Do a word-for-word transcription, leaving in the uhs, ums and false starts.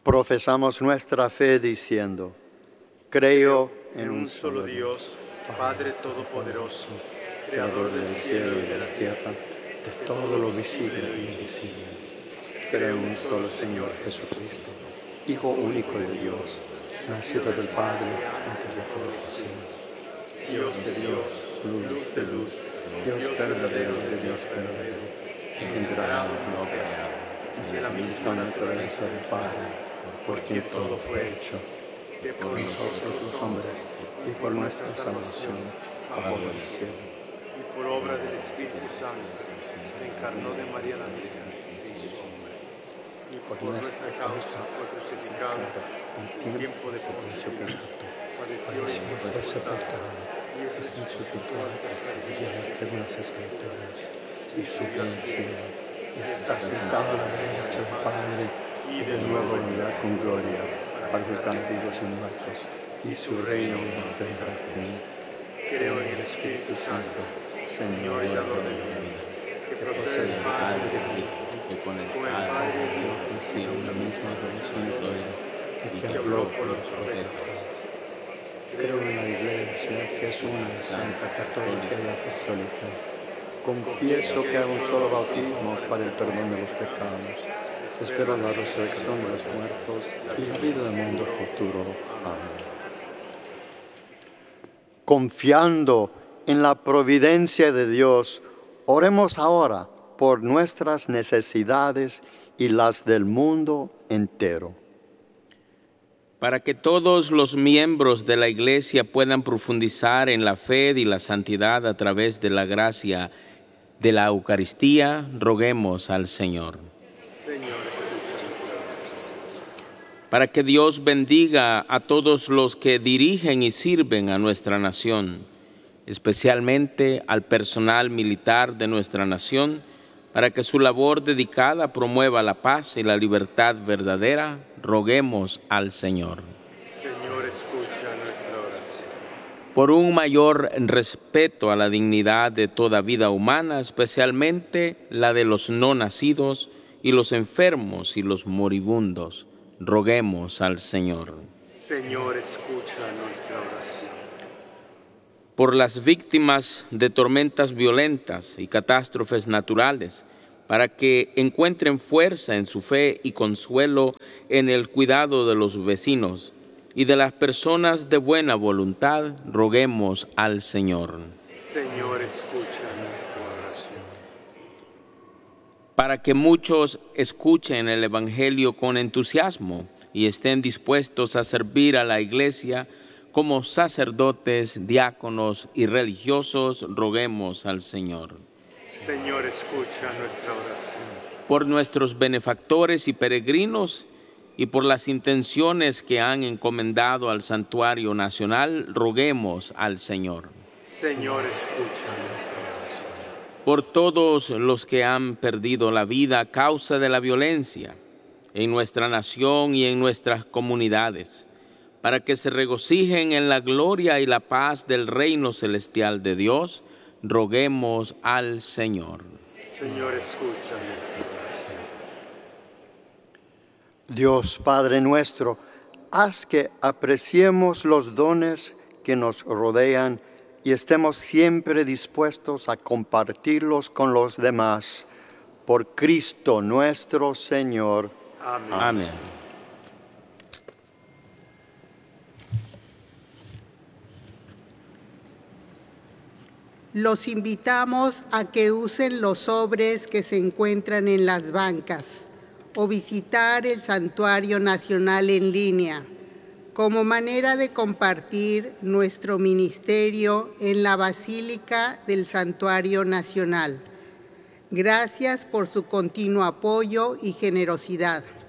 Profesamos nuestra fe diciendo, creo en un solo Dios, Padre Todopoderoso, Creador del cielo y de la tierra, de todo lo visible e invisible. Creo en un solo Señor Jesucristo, Hijo único de Dios, nacido del Padre antes de todos los siglos. Dios de Dios, luz de luz, Dios verdadero de Dios verdadero, engendrado, no creado, de la misma naturaleza del Padre, por quien todo fue hecho, que por nosotros los hombres y por nuestra salvación bajó del cielo. Y por obra del Espíritu Santo se encarnó de María la Virgen, se hizo hombre. Y por nuestra causa fue crucificado en tiempo de Poncio Pilato, padeció y fue sepultado, y resucitó al tercer día según las Escrituras, y subió al cielo, y está sentado a la derecha del Padre, y de nuevo vendrá con gloria para juzgar vivos y muertos, y su reino no tendrá fin. Creo en el Espíritu Santo, Señor y dador de la vida, que procede del Padre de Dios, que con el Padre dio consigo una misma adoración y gloria, y que habló por los profetas. Creo en la Iglesia, que es una, santa, católica y apostólica. Confieso que hay un solo bautismo para el perdón de los pecados. Espero la resurrección de los muertos y la vida del mundo futuro. Amén. Confiando en la providencia de Dios, oremos ahora por nuestras necesidades y las del mundo entero. Para que todos los miembros de la Iglesia puedan profundizar en la fe y la santidad a través de la gracia de la Eucaristía, roguemos al Señor. Para que Dios bendiga a todos los que dirigen y sirven a nuestra nación, especialmente al personal militar de nuestra nación, para que su labor dedicada promueva la paz y la libertad verdadera, roguemos al Señor. Señor, escucha nuestra oración. Por un mayor respeto a la dignidad de toda vida humana, especialmente la de los no nacidos y los enfermos y los moribundos, roguemos al Señor. Señor, escucha nuestra oración. Por las víctimas de tormentas violentas y catástrofes naturales, para que encuentren fuerza en su fe y consuelo en el cuidado de los vecinos y de las personas de buena voluntad, roguemos al Señor. Señor, escucha nuestra oración. Para que muchos escuchen el Evangelio con entusiasmo y estén dispuestos a servir a la Iglesia como sacerdotes, diáconos y religiosos, roguemos al Señor. Señor, escucha nuestra oración. Por nuestros benefactores y peregrinos y por las intenciones que han encomendado al Santuario Nacional, roguemos al Señor. Señor, escucha nuestra oración. Por todos los que han perdido la vida a causa de la violencia en nuestra nación y en nuestras comunidades, para que se regocijen en la gloria y la paz del reino celestial de Dios, roguemos al Señor. Señor, escucha nuestra oración. Dios Padre nuestro, haz que apreciemos los dones que nos rodean y estemos siempre dispuestos a compartirlos con los demás. Por Cristo nuestro Señor. Amén. Amén. Los invitamos a que usen los sobres que se encuentran en las bancas o visitar el Santuario Nacional en línea como manera de compartir nuestro ministerio en la Basílica del Santuario Nacional. Gracias por su continuo apoyo y generosidad.